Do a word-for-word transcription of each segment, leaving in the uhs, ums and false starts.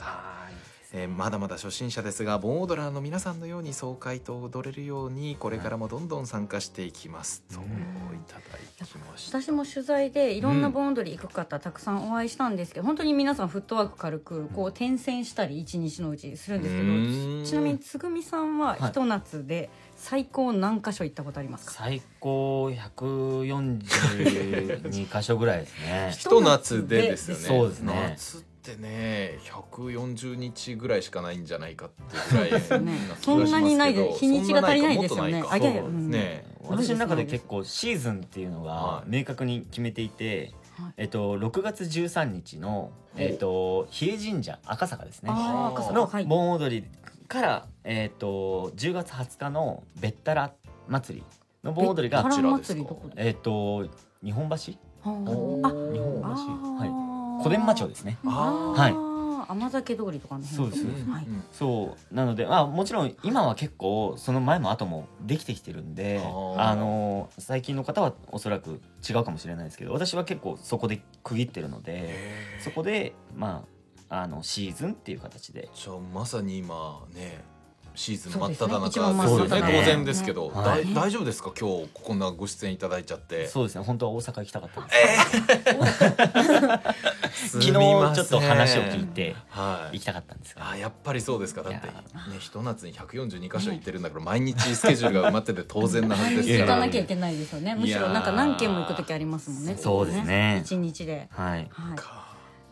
はい、えー、まだまだ初心者ですが盆踊らーの皆さんのように爽快と踊れるようにこれからもどんどん参加していきます、はい、といただきました。 私も取材でいろんな盆踊り行く方たくさんお会いしたんですけど、うん、本当に皆さんフットワーク軽くこう転戦したり一日のうちするんですけど、ちなみにつぐみさんはひと夏で最高何箇所行ったことありますか？ 最高ひゃくよんじゅうに箇所ぐらいですね。 ひと夏でですよね。 そうですね。 夏ってねひゃくよんじゅうにちぐらいしかないんじゃないかっていうぐらいですね。そんなにないで日にちが足りないですよね。あいやいや、うん、 ね、私の中で結構シーズンっていうのが明確に決めていて、はい、えっと、ろくがつじゅうさんにちの、えっと、比叡神社赤坂ですねの盆踊りから、えっと、じゅうがつはつかのべったら祭りの盆踊りがえっと日本橋日本橋、はい、小伝馬町ですね。はい、 甘酒通りとかのそうです、はい、そうなので、まあ、もちろん今は結構その前も後もできてきてるんで、あの最近の方はおそらく違うかもしれないですけど、私は結構そこで区切ってるので、そこでまああのシーズンっていう形で、 じゃあまさに今ねシーズン真っ只中ですよね。当然ですけど、はい、大丈夫ですか今日こんなご出演いただいちゃって。 そうですね、本当は大阪行きたかったんですけど、えー、昨日ちょっと話を聞いて行きたかったんですが、 はい、あやっぱりそうですか。だってねひと夏にひゃくよんじゅうにかしょ行ってるんだから毎日スケジュールが埋まってて当然なはずですから行かなきゃいけないですよね。むしろなんか何件も行く時ありますもんね。 そうですね、 一日で、はい、はい、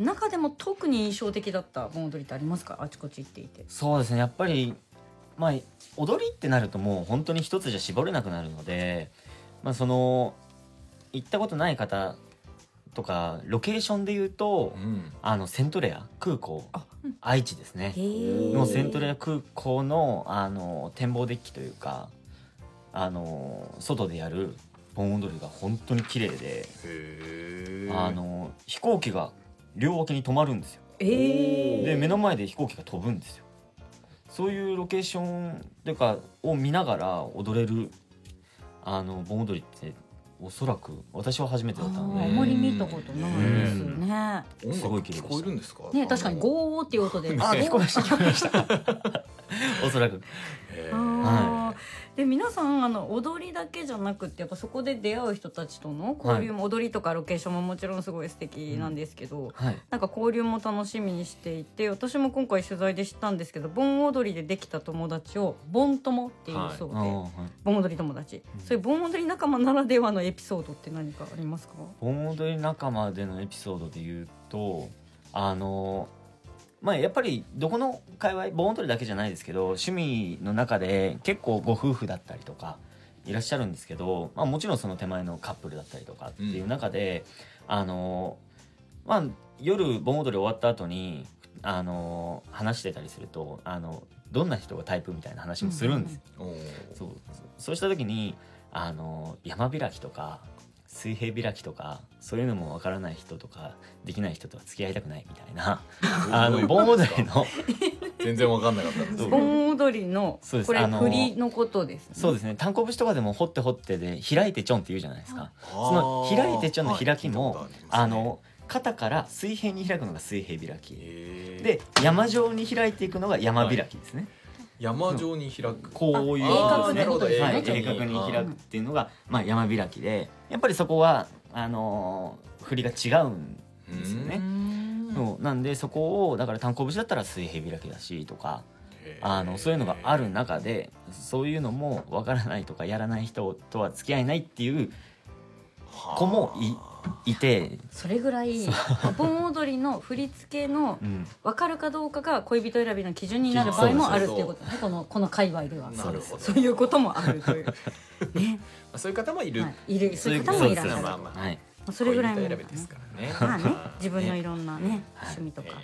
中でも特に印象的だった盆踊りってありますか？あちこち行っていて。 そうですね、やっぱりまあ、踊りってなるともう本当に一つじゃ絞れなくなるので、まあ、その行ったことない方とかロケーションで言うと、うん、あのセントレア空港、うん、愛知ですねのセントレア空港の、あの展望デッキというか、あの外でやる盆踊りが本当に綺麗で、あの飛行機が両脇に止まるんですよ。で目の前で飛行機が飛ぶんですよ。そういうロケーションというかを見ながら踊れるあの盆踊りっておそらく私は初めてだったので、 あまり見たことないですね。 すごい聞こえるんですかね。確かにゴーっていう音で、 あ、聞こえました聞こえましたおそらく。 はい、で皆さんあの踊りだけじゃなくってやっぱそこで出会う人たちとの交流も、はい、踊りとかロケーションももちろんすごい素敵なんですけど、うん、はい、なんか交流も楽しみにしていて、私も今回取材で知ったんですけど、盆踊りでできた友達を盆友っていうそうで、はい、盆踊り友達、うん、そういう盆踊り仲間ならではのエピソードって何かありますか？ 盆踊り仲間でのエピソードで言うと、あのまあ、やっぱりどこの界隈盆踊りだけじゃないですけど趣味の中で結構ご夫婦だったりとかいらっしゃるんですけど、まあ、もちろんその手前のカップルだったりとかっていう中で、うん、あのまあ、夜盆踊り終わった後にあの話してたりすると、あのどんな人がタイプみたいな話もするんですよ、うんうん、そう、そうした時にあの山開きとか水平開きとかそういうのもわからない人とかできない人とは付き合いたくないみたいなあの盆踊りの全然わかんなかったんです。 盆踊りのこれ振りのことですね。 そうですね、単行節とかでも掘って掘ってで開いてちょんって言うじゃないですか。その開いてちょんの開きも、あの肩から水平に開くのが水平開きで、山状に開いていくのが山開きですね。 山状に開く、 こういう鋭角に鋭角に開くっていうのが、まあ、山開きで、やっぱりそこはあのー、振りが違うんですよね。そうなんでそこをだから単行節だったら水平開きだしとか、あのそういうのがある中でそういうのもわからないとかやらない人とは付き合えないっていう子もいいて、 それぐらい盆踊りの振り付けの分かるかどうかが恋人選びの基準になる場合もあるっていうことね。このこの界隈ではなるほど、 そういうこともあるというね。 そういう方もいる、 はい、いる、そういう方もいらっしゃる。 まあまあ、はい、 それぐらいの恋人選びですからね。 まあね、自分のいろんなね趣味とか。はい、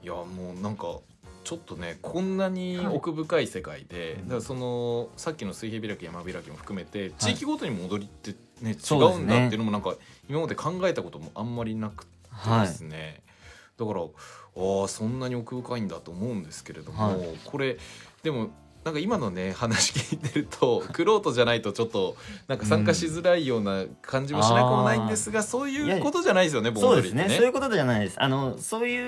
いやもうなんかちょっとねこんなに奥深い世界で、はい、だからそのさっきの水平開き山開きも含めて地域ごとにも踊りってね、はい、違うんだっていうのもなんか今まで考えたこともあんまりなくてですね、はい、だからああそんなに奥深いんだと思うんですけれども、はい、これでもなんか今のね話聞いてると玄人じゃないとちょっとなんか参加しづらいような感じもしなくもないんですが、うん、そういうことじゃないですよね盆踊りってね。 そうですね、そういうことじゃないです。あのそういう